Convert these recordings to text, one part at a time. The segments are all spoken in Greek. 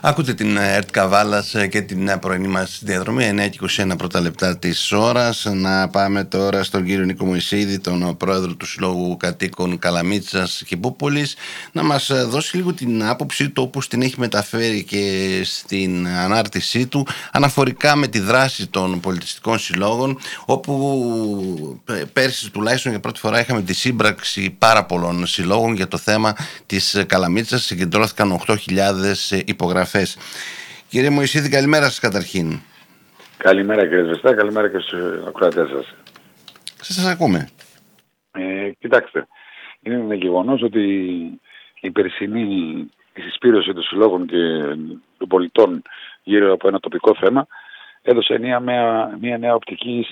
Ακούτε την ΕΡΤ Καβάλας και την πρωινή μας διαδρομή 9:21 πρώτα λεπτά της ώρας. Να πάμε τώρα στον κύριο Νίκο Μωυσίδη, τον πρόεδρο του Συλλόγου Κατοίκων Καλαμίτσας και Κυπούπολης, να μας δώσει λίγο την άποψή του, όπως την έχει μεταφέρει και στην ανάρτησή του, αναφορικά με τη δράση των πολιτιστικών συλλόγων, όπου πέρσι τουλάχιστον για πρώτη φορά είχαμε τη σύμπραξη πάρα πολλών συλλόγων για το θέμα της Καλαμίτσας. Συγκεντρώθηκαν 8.000 υπογραφές. Κύριε Μωυσίδη, καλημέρα σας καταρχήν. Καλημέρα κύριε Σβεστά, καλημέρα και στους ακροατές σας. Σας ακούμε. Κοιτάξτε, είναι ένα γεγονός ότι η περσινή συσπήρωση των συλλόγων και των πολιτών γύρω από ένα τοπικό θέμα έδωσε μια νέα οπτική,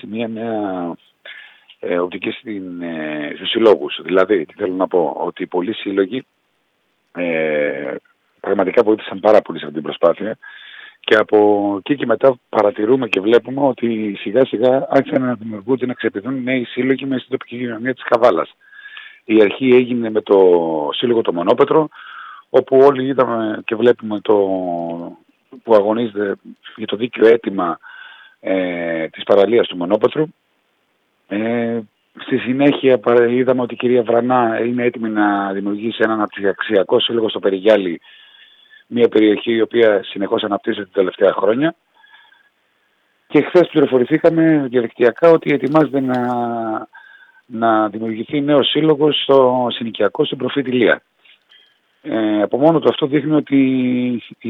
στους συλλόγους. Δηλαδή, τι θέλω να πω, ότι πολλοί σύλλογοι πραγματικά βοήθησαν πάρα πολύ σε αυτή την προσπάθεια και από εκεί και μετά παρατηρούμε και βλέπουμε ότι σιγά σιγά άρχισαν να δημιουργούνται, να ξεπηδούν νέοι σύλλογοι μέσα στην τοπική κοινωνία της Καβάλας. Η αρχή έγινε με το σύλλογο το Μονόπετρο, όπου όλοι είδαμε και βλέπουμε που αγωνίζεται για το δίκαιο αίτημα της παραλίας του Μονόπετρου. Στη συνέχεια είδαμε ότι η κυρία Βρανά είναι έτοιμη να δημιουργήσει έναν αναπτυξιακό σύλλογο στο Περιγιάλι, μια περιοχή η οποία συνεχώς αναπτύσσεται τα τελευταία χρόνια. Και χθες πληροφορηθήκαμε διαδικτυακά ότι ετοιμάζεται να δημιουργηθεί νέος σύλλογος στο συνοικιακό στην Προφήτη Λία. Από μόνο του αυτό δείχνει ότι η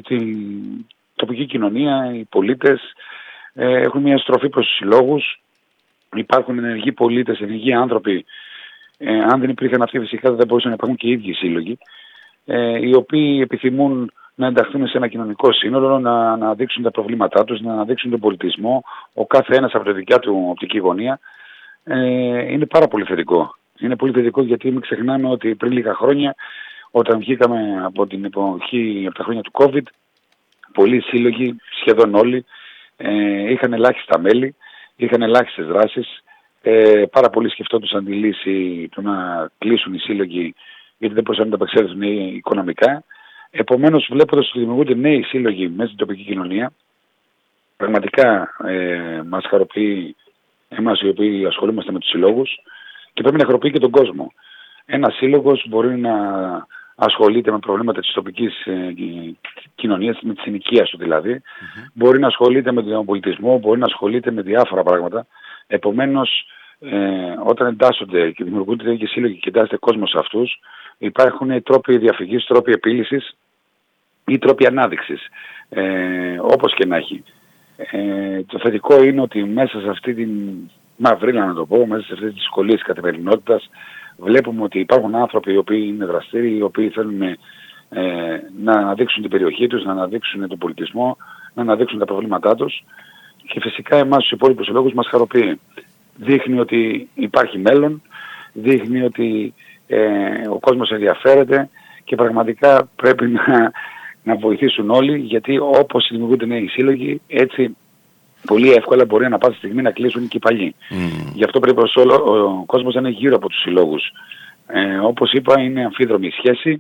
τοπική κοινωνία, οι πολίτες έχουν μια στροφή προς τους συλλόγους. Υπάρχουν ενεργοί πολίτες, ενεργοί άνθρωποι. Αν δεν υπήρχαν αυτοί, φυσικά δεν μπορούσαν να υπάρχουν και οι ίδιοι σύλλογοι, οι οποίοι επιθυμούν να ενταχθούν σε ένα κοινωνικό σύνολο, να αναδείξουν τα προβλήματά τους, να αναδείξουν τον πολιτισμό, ο κάθε ένας από τη δικιά του οπτική γωνία. Είναι πάρα πολύ θετικό. Είναι πολύ θετικό γιατί μην ξεχνάμε ότι πριν λίγα χρόνια, όταν βγήκαμε από την εποχή, από τα χρόνια του COVID, πολλοί σύλλογοι, σχεδόν όλοι, είχαν ελάχιστα μέλη, είχαν ελάχιστες δράσεις. Πάρα πολλοί σκεφτόντουσαν τη λύση του να κλείσουν οι σύλλογοι γιατί δεν μπορούσαν να ανταπεξέλθουν οικονομικά. Επομένως, βλέποντας ότι δημιουργούνται νέοι σύλλογοι μέσα στην τοπική κοινωνία, πραγματικά μας χαροποιεί εμάς οι οποίοι ασχολούμαστε με τους συλλόγους και πρέπει να χαροποιεί και τον κόσμο. Ένας σύλλογος μπορεί να ασχολείται με προβλήματα της τοπικής κοινωνίας, με τη συνοικία του δηλαδή, μπορεί να ασχολείται με τον πολιτισμό, μπορεί να ασχολείται με διάφορα πράγματα. Επομένως, όταν εντάσσονται και δημιουργούνται τέτοιοι σύλλογοι και εντάσσεται κόσμο σε αυτούς, υπάρχουν τρόποι διαφυγής, τρόποι επίλυσης ή τρόποι ανάδειξης, όπως και να έχει. Το θετικό είναι ότι μέσα σε αυτή την μαυρίλα, να το πω, μέσα σε αυτή τη δυσκολία της καθημερινότητας, βλέπουμε ότι υπάρχουν άνθρωποι οι οποίοι είναι δραστήριοι, οι οποίοι θέλουν να αναδείξουν την περιοχή τους, να αναδείξουν τον πολιτισμό, να αναδείξουν τα προβλήματά τους και φυσικά εμάς τους υπόλοιπους συλλόγους μας χαροποιεί. Δείχνει ότι υπάρχει μέλλον, δείχνει ότι ο κόσμος ενδιαφέρεται και πραγματικά πρέπει να βοηθήσουν όλοι, γιατί όπως δημιουργούνται νέοι σύλλογοι, έτσι πολύ εύκολα μπορεί να πάσα στιγμή να κλείσουν και οι παλιοί. Γι' αυτό πρέπει ο κόσμος να είναι γύρω από τους συλλόγους. Όπως είπα, είναι αμφίδρομη η σχέση.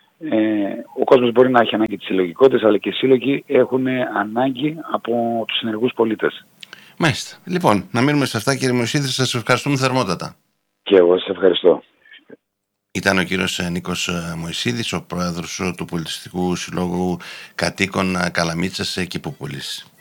Ο κόσμος μπορεί να έχει ανάγκη τις συλλογικότητες, αλλά και οι σύλλογοι έχουν ανάγκη από τους ενεργούς πολίτες. Μάλιστα. Λοιπόν, να μείνουμε σε αυτά, κύριε Μωυσίδη, σας ευχαριστούμε θερμότατα. Και εγώ σας ευχαριστώ. Ήταν ο κύριος Νίκος Μωυσίδης, ο πρόεδρος του Πολιτιστικού Συλλόγου Κατοίκων Καλαμίτσας και Κυπούπολης.